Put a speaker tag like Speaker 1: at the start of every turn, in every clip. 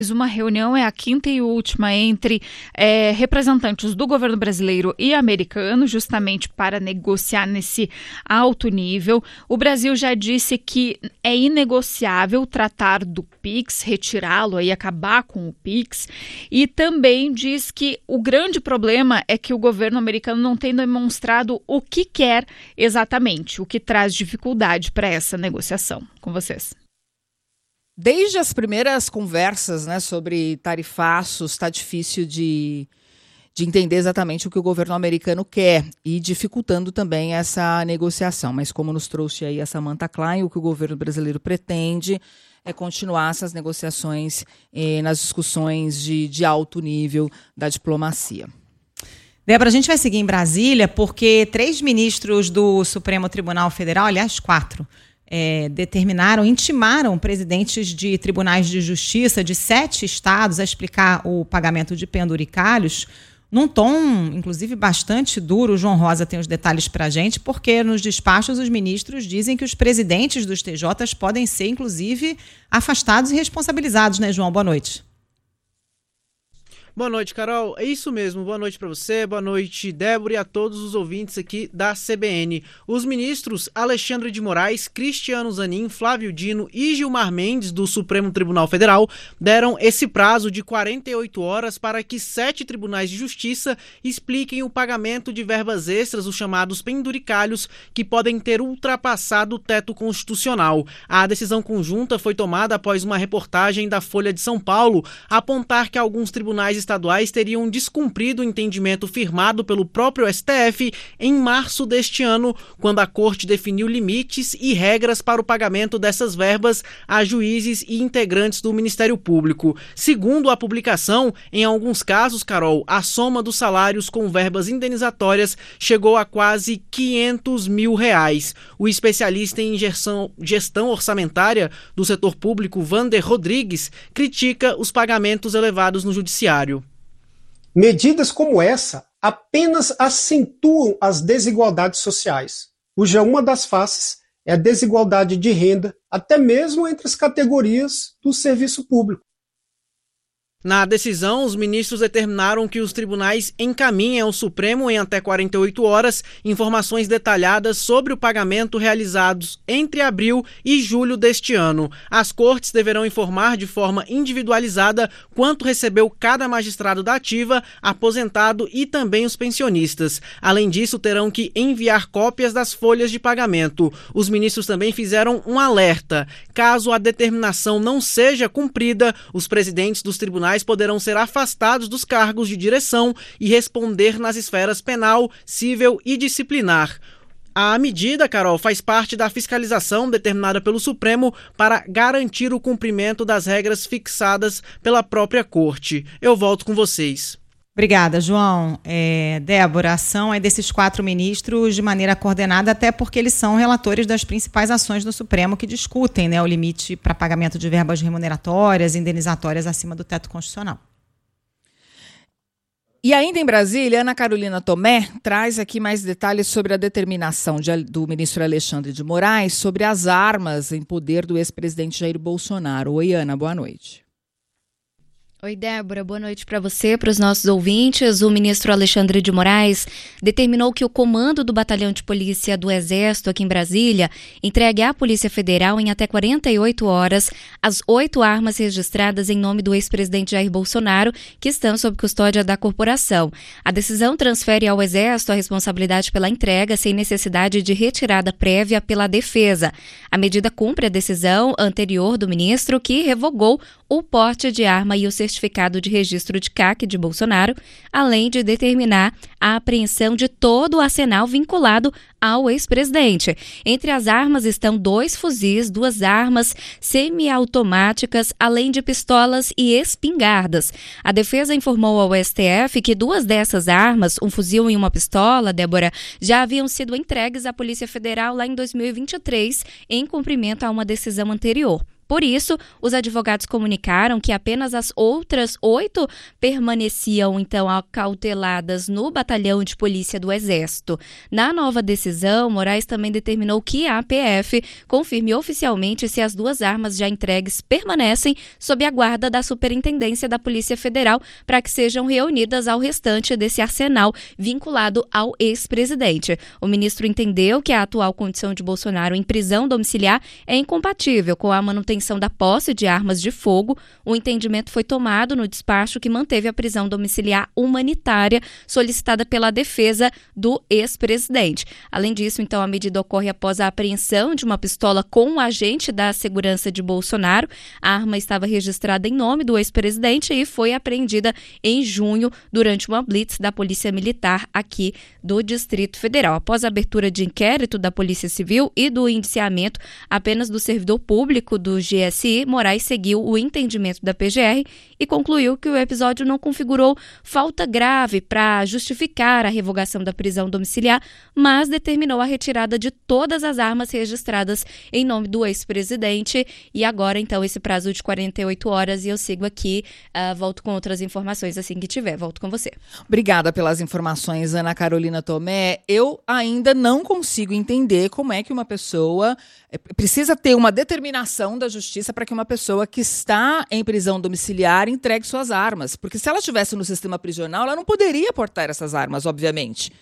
Speaker 1: Uma reunião é a quinta e última entre representantes do governo brasileiro e americano, justamente para negociar nesse alto nível. O Brasil já disse que é inegociável tratar do PIX, retirá-lo e acabar com o PIX, e também diz que o grande problema é que o governo americano não tem demonstrado o que quer exatamente, o que traz dificuldade para essa negociação. Com vocês.
Speaker 2: Desde as primeiras conversas, né, sobre tarifaços, está difícil de entender exatamente o que o governo americano quer e dificultando também essa negociação. Mas como nos trouxe aí a Samantha Klein, o que o governo brasileiro pretende é continuar essas negociações nas discussões de alto nível da diplomacia.
Speaker 3: Débora, a gente vai seguir em Brasília porque 3 ministros do Supremo Tribunal Federal, aliás 4, intimaram presidentes de tribunais de justiça de 7 estados a explicar o pagamento de penduricalhos num tom, inclusive, bastante duro. O João Rosa tem os detalhes para a gente, porque nos despachos os ministros dizem que os presidentes dos TJs podem ser, inclusive, afastados e responsabilizados, né, João? Boa noite.
Speaker 4: Boa noite, Carol. É isso mesmo. Boa noite para você, boa noite, Débora, e a todos os ouvintes aqui da CBN. Os ministros Alexandre de Moraes, Cristiano Zanin, Flávio Dino e Gilmar Mendes, do Supremo Tribunal Federal, deram esse prazo de 48 horas para que 7 tribunais de justiça expliquem o pagamento de verbas extras, os chamados penduricalhos, que podem ter ultrapassado o teto constitucional. A decisão conjunta foi tomada após uma reportagem da Folha de São Paulo apontar que alguns tribunais estaduais teriam descumprido o entendimento firmado pelo próprio STF em março deste ano, quando a Corte definiu limites e regras para o pagamento dessas verbas a juízes e integrantes do Ministério Público. Segundo a publicação, em alguns casos, Carol, a soma dos salários com verbas indenizatórias chegou a quase R$500 mil. O especialista em gestão orçamentária do setor público, Vander Rodrigues, critica os pagamentos elevados no judiciário.
Speaker 5: Medidas como essa apenas acentuam as desigualdades sociais, cuja uma das faces é a desigualdade de renda, até mesmo entre as categorias do serviço público.
Speaker 4: Na decisão, os ministros determinaram que os tribunais encaminhem ao Supremo em até 48 horas informações detalhadas sobre o pagamento realizados entre abril e julho deste ano. As cortes deverão informar de forma individualizada quanto recebeu cada magistrado da ativa, aposentado e também os pensionistas. Além disso, terão que enviar cópias das folhas de pagamento. Os ministros também fizeram um alerta. Caso a determinação não seja cumprida, os presidentes dos tribunais poderão ser afastados dos cargos de direção e responder nas esferas penal, civil e disciplinar. A medida, Carol, faz parte da fiscalização determinada pelo Supremo para garantir o cumprimento das regras fixadas pela própria Corte. Eu volto com vocês.
Speaker 3: Obrigada, João. Débora, a ação é desses 4 ministros de maneira coordenada, até porque eles são relatores das principais ações do Supremo que discutem, né, o limite para pagamento de verbas remuneratórias, indenizatórias acima do teto constitucional.
Speaker 2: E ainda em Brasília, Ana Carolina Tomé traz aqui mais detalhes sobre a determinação do ministro Alexandre de Moraes sobre as armas em poder do ex-presidente Jair Bolsonaro. Oi, Ana, boa noite.
Speaker 6: Oi, Débora, boa noite para você, para os nossos ouvintes. O ministro Alexandre de Moraes determinou que o comando do Batalhão de Polícia do Exército aqui em Brasília entregue à Polícia Federal em até 48 horas as 8 armas registradas em nome do ex-presidente Jair Bolsonaro que estão sob custódia da corporação. A decisão transfere ao Exército a responsabilidade pela entrega sem necessidade de retirada prévia pela defesa. A medida cumpre a decisão anterior do ministro que revogou o porte de arma e o certificado de registro de CAC de Bolsonaro, além de determinar a apreensão de todo o arsenal vinculado ao ex-presidente. Entre as armas estão 2 fuzis, 2 armas semiautomáticas, além de pistolas e espingardas. A defesa informou ao STF que 2 dessas armas, um fuzil e uma pistola, Débora, já haviam sido entregues à Polícia Federal lá em 2023, em cumprimento a uma decisão anterior. Por isso, os advogados comunicaram que apenas as outras 8 permaneciam, então, acauteladas no batalhão de polícia do Exército. Na nova decisão, Moraes também determinou que a PF confirme oficialmente se as 2 armas já entregues permanecem sob a guarda da Superintendência da Polícia Federal para que sejam reunidas ao restante desse arsenal vinculado ao ex-presidente. O ministro entendeu que a atual condição de Bolsonaro em prisão domiciliar é incompatível com a manutenção da posse de armas de fogo. O entendimento foi tomado no despacho que manteve a prisão domiciliar humanitária solicitada pela defesa do ex-presidente. Além disso, então, a medida ocorre após a apreensão de uma pistola com um agente da segurança de Bolsonaro. A arma estava registrada em nome do ex-presidente e foi apreendida em junho durante uma blitz da Polícia Militar aqui do Distrito Federal. Após a abertura de inquérito da Polícia Civil e do indiciamento apenas do servidor público do GSI, Moraes seguiu o entendimento da PGR e concluiu que o episódio não configurou falta grave para justificar a revogação da prisão domiciliar, mas determinou a retirada de todas as armas registradas em nome do ex-presidente. E agora, então, esse prazo de 48 horas e eu sigo aqui, volto com outras informações assim que tiver. Volto com você.
Speaker 2: Obrigada pelas informações, Ana Carolina Tomé. Eu ainda não consigo entender como é que uma pessoa precisa ter uma determinação da justiça para que uma pessoa que está em prisão domiciliar entregue suas armas. Porque se ela estivesse no sistema prisional, ela não poderia portar essas armas, obviamente.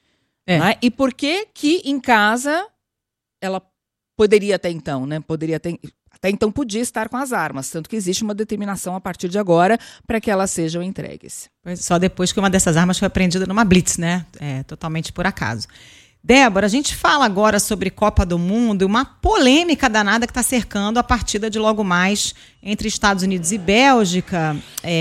Speaker 2: Né? E por que em casa ela poderia até então, né? Até então podia estar com as armas, tanto que existe uma determinação a partir de agora para que elas sejam entregues.
Speaker 3: Só depois que uma dessas armas foi apreendida numa blitz, né? Totalmente por acaso. Débora, a gente fala agora sobre Copa do Mundo e uma polêmica danada que está cercando a partida de logo mais entre Estados Unidos e Bélgica,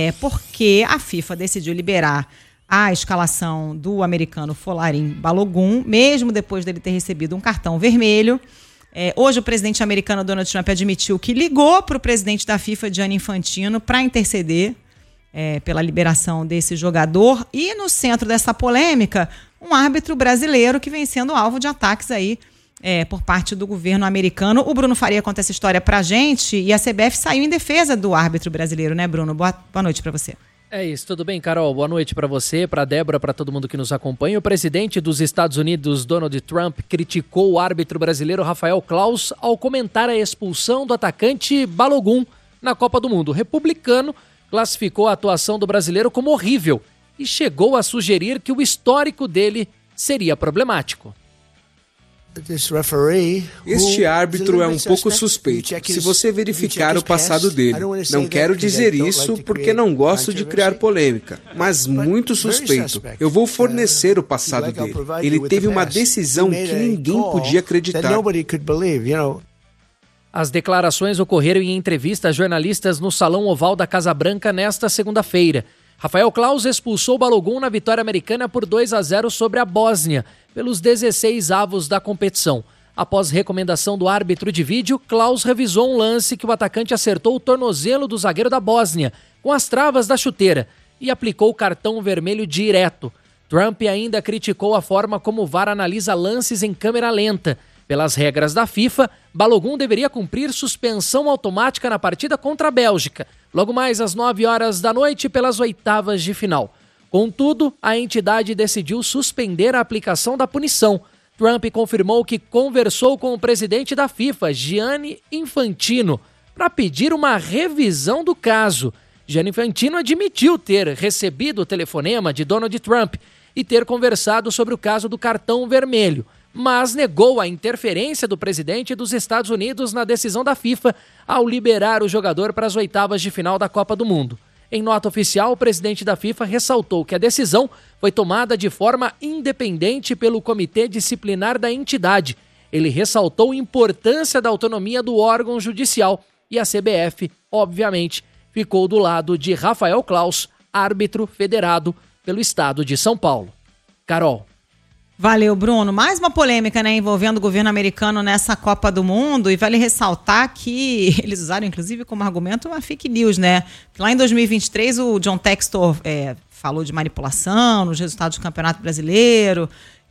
Speaker 3: porque a FIFA decidiu liberar a escalação do americano Folarin Balogun, mesmo depois dele ter recebido um cartão vermelho. Hoje o presidente americano Donald Trump admitiu que ligou para o presidente da FIFA, Gianni Infantino, para interceder pela liberação desse jogador. E no centro dessa polêmica, um árbitro brasileiro que vem sendo alvo de ataques aí por parte do governo americano. O Bruno Faria conta essa história pra gente e a CBF saiu em defesa do árbitro brasileiro, né, Bruno? Boa noite para você.
Speaker 7: É isso, tudo bem, Carol? Boa noite para você, para Débora, para todo mundo que nos acompanha. O presidente dos Estados Unidos, Donald Trump, criticou o árbitro brasileiro Rafael Claus ao comentar a expulsão do atacante Balogun na Copa do Mundo. O republicano classificou a atuação do brasileiro como horrível e chegou a sugerir que o histórico dele seria problemático.
Speaker 8: Este árbitro é um pouco suspeito, se você verificar o passado dele. Não quero dizer isso porque não gosto de criar polêmica, mas muito suspeito. Eu vou fornecer o passado dele. Ele teve uma decisão que ninguém podia acreditar.
Speaker 7: As declarações ocorreram em entrevista a jornalistas no Salão Oval da Casa Branca nesta segunda-feira. Rafael Claus expulsou Balogun na vitória americana por 2-0 sobre a Bósnia, pelos 16 avos da competição. Após recomendação do árbitro de vídeo, Claus revisou um lance que o atacante acertou o tornozelo do zagueiro da Bósnia, com as travas da chuteira, e aplicou o cartão vermelho direto. Trump ainda criticou a forma como o VAR analisa lances em câmera lenta. Pelas regras da FIFA, Balogun deveria cumprir suspensão automática na partida contra a Bélgica, logo mais às 9 horas da noite pelas oitavas de final. Contudo, a entidade decidiu suspender a aplicação da punição. Trump confirmou que conversou com o presidente da FIFA, Gianni Infantino, para pedir uma revisão do caso. Gianni Infantino admitiu ter recebido o telefonema de Donald Trump e ter conversado sobre o caso do cartão vermelho, mas negou a interferência do presidente dos Estados Unidos na decisão da FIFA ao liberar o jogador para as oitavas de final da Copa do Mundo. Em nota oficial, o presidente da FIFA ressaltou que a decisão foi tomada de forma independente pelo Comitê Disciplinar da entidade. Ele ressaltou a importância da autonomia do órgão judicial e a CBF, obviamente, ficou do lado de Rafael Claus, árbitro federado pelo estado de São Paulo. Carol.
Speaker 3: Valeu, Bruno. Mais uma polêmica, né, envolvendo o governo americano nessa Copa do Mundo, e vale ressaltar que eles usaram, inclusive, como argumento uma fake news, né? Lá em 2023, o John Textor falou de manipulação nos resultados do Campeonato Brasileiro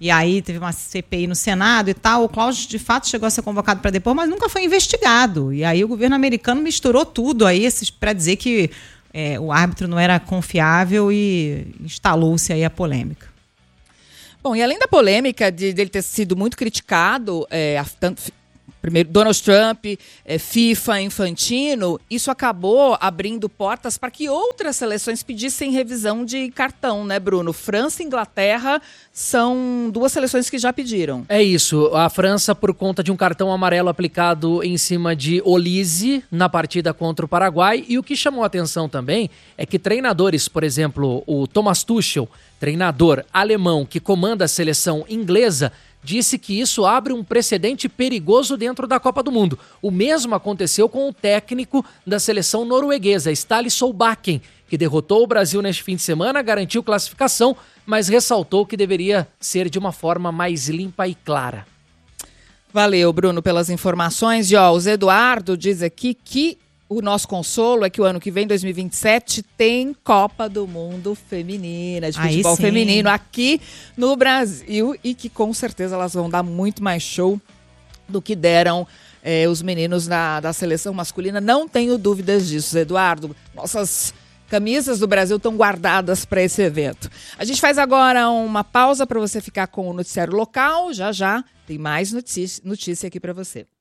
Speaker 3: E aí teve uma CPI no Senado e tal. O Klaus, de fato, chegou a ser convocado para depor, mas nunca foi investigado. E aí o governo americano misturou tudo aí para dizer que o árbitro não era confiável e instalou-se aí a polêmica.
Speaker 2: Bom, e além da polêmica dele ter sido muito criticado, primeiro Donald Trump, FIFA, Infantino, isso acabou abrindo portas para que outras seleções pedissem revisão de cartão, né, Bruno? França e Inglaterra são duas seleções que já pediram.
Speaker 7: É isso. A França, por conta de um cartão amarelo aplicado em cima de Olise na partida contra o Paraguai. E o que chamou a atenção também é que treinadores, por exemplo, o Thomas Tuchel, treinador alemão que comanda a seleção inglesa, disse que isso abre um precedente perigoso dentro da Copa do Mundo. O mesmo aconteceu com o técnico da seleção norueguesa, Ståle Solbakken, que derrotou o Brasil neste fim de semana, garantiu classificação, mas ressaltou que deveria ser de uma forma mais limpa e clara.
Speaker 2: Valeu, Bruno, pelas informações. E o Zé Eduardo diz aqui que o nosso consolo é que o ano que vem, 2027, tem Copa do Mundo feminina, de futebol feminino aqui no Brasil, e que com certeza elas vão dar muito mais show do que deram os meninos da seleção masculina. Não tenho dúvidas disso, Eduardo. Nossas camisas do Brasil estão guardadas para esse evento. A gente faz agora uma pausa para você ficar com o noticiário local. Já tem mais notícia aqui para você.